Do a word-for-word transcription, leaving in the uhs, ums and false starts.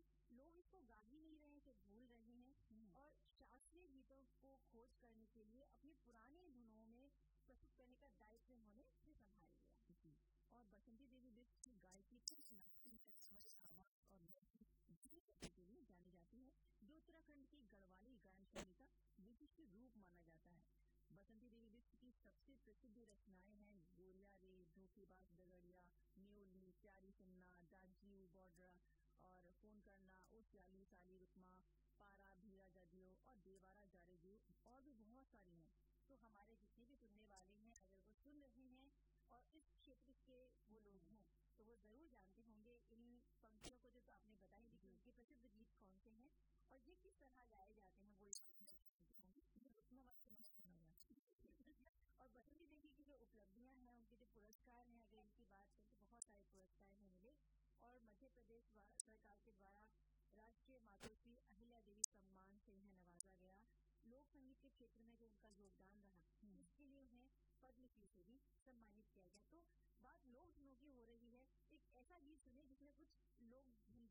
लोग इसको गा ही नहीं रहे हैं, भूल रहे हैं और शास्त्रीय गीतों को खोज करने के लिए अपनी पुराने धुनों में प्रस्तुत करने का दायित्व उन्होंने भी संभाल लिया। और बसंती देवी बिष्ट की गायकी आवाज और के लिए जानी जाती है, जो उत्तराखंड की गढ़वाली गायन शैली का विशिष्ट रूप माना जाता है। बसंती देवी बिष्ट की सबसे प्रसिद्ध रचनाएं हैं गोरिया रे, धोखेबाज दगड़िया, न्योली, प्यारी सुन्ना, डाजियो, बॉर्डरा और फोन करना, ओ स्याली साली रुकमा, पारा भीरा जादियो और देवारा जारेजियो और भी बहुत सारी हैं। तो हमारे जितने भी सुनने वाले हैं, अगर वो सुन रहे हैं और इस क्षेत्र के वो लोग हैं तो वो जरूर जानते होंगे इन पंक्तियों को जो तो आपने बताई थी कि उनके प्रसिद्ध गीत कौन से हैं और ये किस तरह गाए जाते हैं। वो और बसंती देवी की जो उपलब्धियां हैं, उनके जो पुरस्कार हैं, अगर इनकी बात करें तो बहुत सारे पुरस्कार हैं मिले और मध्य प्रदेश सरकार के द्वारा राष्ट्रीय मातृश्री अहिल्या देवी सम्मान से इन्हें नवाजा गया। लोक संगीत के क्षेत्र में जो उनका योगदान रहा इसके लिए उन्हें पद्मश्री से भी सम्मानित किया गया। तो बात लोक धुनों की हो रही है, एक ऐसा गीत सुने जिसमें कुछ लोक धुन